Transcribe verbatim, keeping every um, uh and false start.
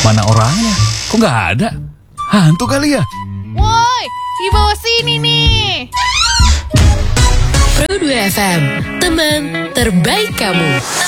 Mana orangnya? Kok nggak ada? Hantu kali ya? Woi, di bawah sini nih. Pro dua F M, teman terbaik kamu.